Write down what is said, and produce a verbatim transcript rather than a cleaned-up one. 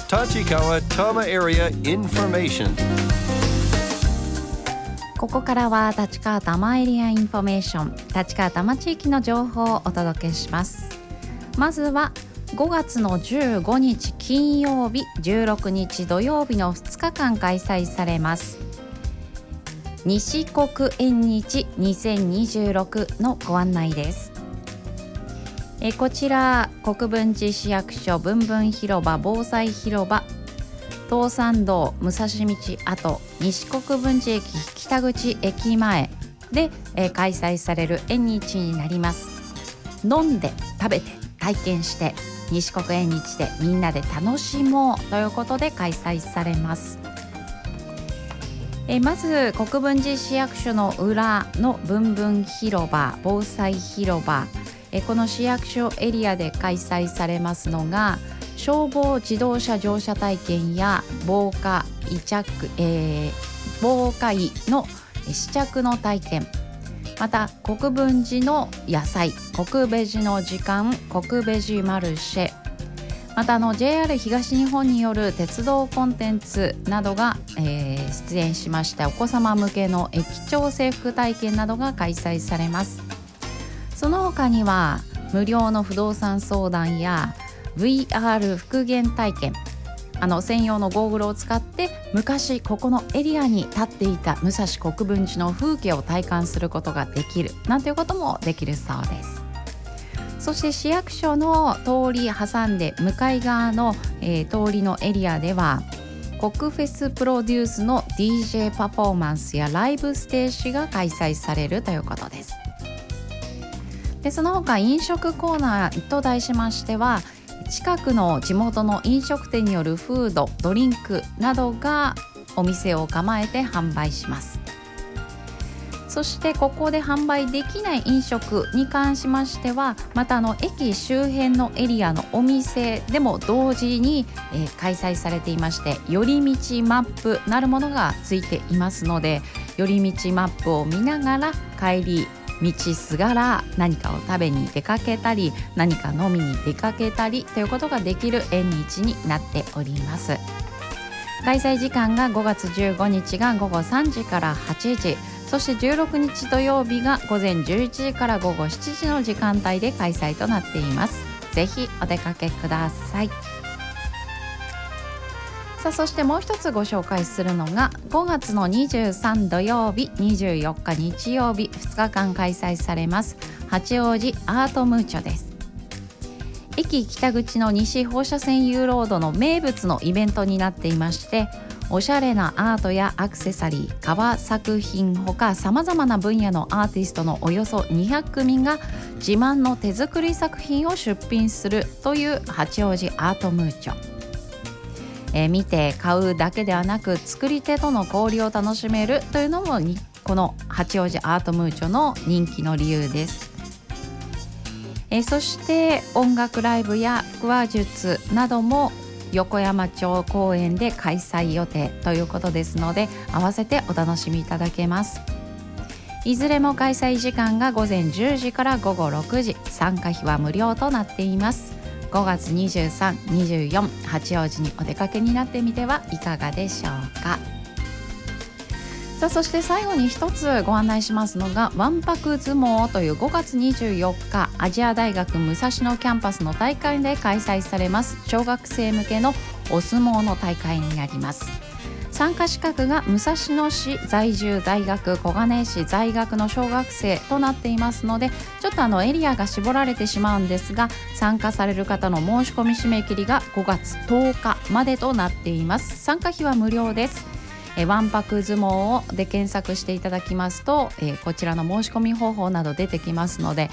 Tachikawa Tama Area Information。 ここからは立川多摩エリアインフォメーション、立川多摩地域の情報をお届けします。まずはごがつのじゅうごにち金曜日、じゅうろくにち土曜日のふつかかん開催されます西国縁日にせんにじゅうろくのご案内です。えこちら国分寺市役所ぶんぶん広場防災広場東山道武蔵道跡西国分寺駅北口駅前で、えー、開催される縁日になります。飲んで食べて体験して西国縁日でみんなで楽しもうということで開催されます。えー、まず国分寺市役所の裏のぶんぶん広場防災広場、えこの市役所エリアで開催されますのが消防自動車乗車体験や防火医着、えー、防火医の試着の体験、また国分寺の野菜、国分寺の時間、国分寺マルシェ、またあの ジェイアール 東日本による鉄道コンテンツなどが、えー、出演しましたお子様向けの駅長制服体験などが開催されます。その他には無料の不動産相談や ブイアール 復元体験、あの専用のゴーグルを使って昔ここのエリアに立っていた武蔵国分寺の風景を体感することができるなんていうこともできるそうです。そして市役所の通り挟んで向かい側の、えー、通りのエリアでは国フェスプロデュースの ディージェー パフォーマンスやライブステージが開催されるということです。でその他飲食コーナーと題しましては近くの地元の飲食店によるフード、ドリンクなどがお店を構えて販売します。そしてここで販売できない飲食に関しましてはまたあの駅周辺のエリアのお店でも同時に、えー、開催されていまして、寄り道マップなるものがついていますので、寄り道マップを見ながら帰り道すがら何かを食べに出かけたり何か飲みに出かけたりということができる縁日になっております。開催時間がごがつじゅうごにちがごごさんじからはちじ、そしてじゅうろくにち土曜日がごぜんじゅういちじからごごしちじの時間帯で開催となっています。ぜひお出かけください。さあそしてもう一つご紹介するのがごがつのにじゅうさん土曜日、にじゅうよっか日曜日ふつかかん開催されます八王子アートムーチョです。駅北口の西放射線 U ロードの名物のイベントになっていまして、おしゃれなアートやアクセサリー、革作品ほかさまざまな分野のアーティストのおよそにひゃくくみが自慢の手作り作品を出品するという八王子アートムーチョ。えー、見て買うだけではなく作り手との交流を楽しめるというのもにこの八王子アートムーチョの人気の理由です。えー、そして音楽ライブや腹話術なども横山町公園で開催予定ということですので合わせてお楽しみいただけます。いずれも開催時間がごぜんじゅうじからごごろくじ、参加費は無料となっています。ごがつにじゅうさん、にじゅうよん八王子にお出かけになってみてはいかがでしょうか。さあそして最後に一つご案内しますのがわんぱく相撲というごがつにじゅうよっかアジア大学武蔵野キャンパスの大会で開催されます小学生向けのお相撲の大会になります。参加資格が武蔵野市在住大学、小金井市在学の小学生となっていますので、ちょっとあのエリアが絞られてしまうんですが、参加される方の申し込み締め切りがごがつとおかまでとなっています。参加費は無料です。えわんぱく相撲をで検索していただきますと、えこちらの申し込み方法など出てきますので、